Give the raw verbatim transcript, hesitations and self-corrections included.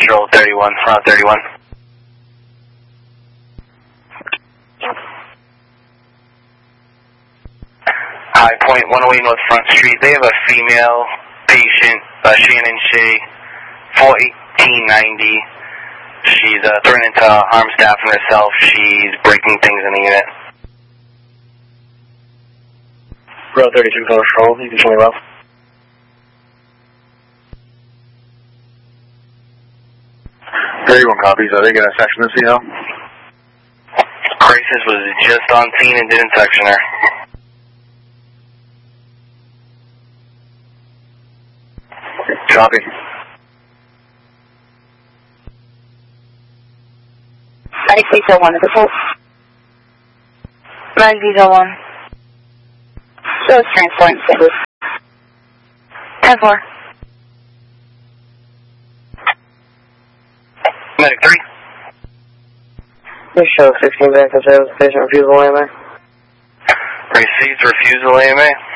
Control thirty-one, Route thirty-one. High Point, one oh eight North Front Street. They have a female patient, uh, Shannon Shea, four eighteen ninety. She's uh, threatening to harm staff and herself. She's breaking things in the unit. Route thirty-two, Control, you can show me well. thirty-one copies, are they going to section the C L? Crisis was just on scene and didn't section her. Copy. Medic detail one, the full. Medic detail one. Shows transport, Saint Louis. ten four. Medic three. This shows sixteen back to service, patient refusal A M A. Received refusal A M A.